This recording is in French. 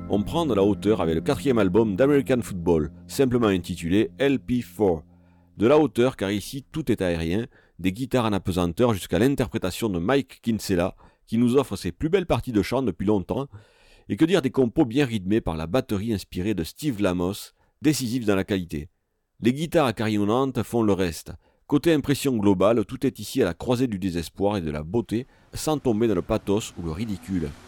on prend de la hauteur avec le 4e album d'American Football, simplement intitulé LP4. De la hauteur car ici tout est aérien, des guitares en apesanteur jusqu'à l'interprétation de Mike Kinsella qui nous offre ses plus belles parties de chant depuis longtemps, et que dire des compos bien rythmés par la batterie inspirée de Steve Lamos, décisif dans la qualité. Les guitares carillonnantes font le reste. Côté impression globale, tout est ici à la croisée du désespoir et de la beauté, sans tomber dans le pathos ou le ridicule.